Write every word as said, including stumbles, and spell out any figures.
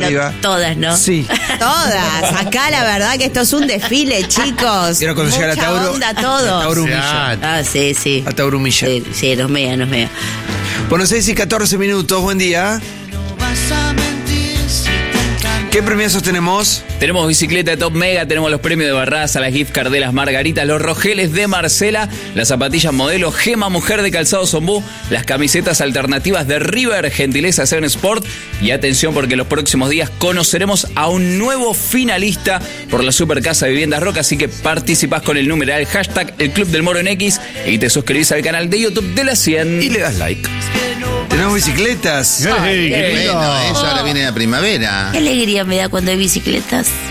arriba. Todas, ¿no? Sí. Todas. Acá la verdad que esto es un desfile, chicos. Quiero cuando llega la Mucha Tauro. onda La todo. Tauro humilla. Ah, sí, sí. La Tauro humilla. Sí, sí, nos mea, nos mea. Bueno, seis y catorce minutos, buen día. ¿Qué premiazos tenemos? Tenemos bicicleta de Top Mega, tenemos los premios de Barraza, las gift card de las Margaritas, los rogeles de Marcela, las zapatillas modelo Gema Mujer de Calzado Zombú, las camisetas alternativas de River, gentileza Seven Sport. Y atención porque los próximos días conoceremos a un nuevo finalista por la Super Casa de Viviendas Roca, así que participás con el numeral hashtag El Club del Moro en X y te suscribís al canal de YouTube de la cien. Y le das like. Tenemos bicicletas. Hey, qué lindo. Bueno, eso ahora viene la primavera. Qué alegría me da cuando hay bicicletas.